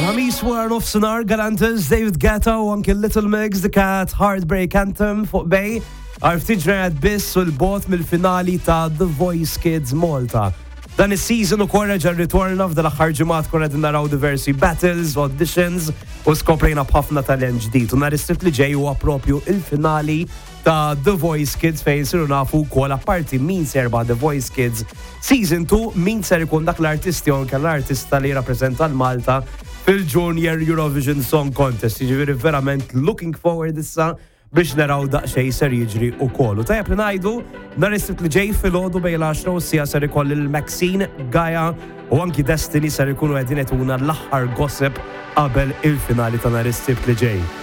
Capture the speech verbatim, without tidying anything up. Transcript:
Għal-ħamis wara nofsinhar Galantis, David Guetta u anki Little Mix, The Cat, Heartbreak Anthem fuq Bej. Għarf tiġraħed biss u l-bot mill-finali ta' The Voice Kids Malta. Dan is-season u korreġa r-ritorna f'dal aħħar ġimgħat korred naraw diversi battles, auditions u skoprejna b'ħafna talent ġdid. U nhar is-sibt li ġej huwa proprju il-finali ta' The Voice Kids fejn siru nafu wkoll apparti min serba The Voice Kids Season two min ser ikun dak l-artisti u anke l-artista li rappreżenta l-Malta fil-Junior Eurovision Song Contest. Jiġifieri verament looking forward issa biex naraw daqsxejn ser jiġri wkoll. U tajjeb li ngħidu nhar is-sibt li ġej filgħodu bejn l-għaxra u s-sija ser ikoll il-Maxine, Gaia u anki Destiny ser ikunu qegħdin jagħtuna l-aħħar gossip qabel il-finali ta' nhar is-sibt li ġej.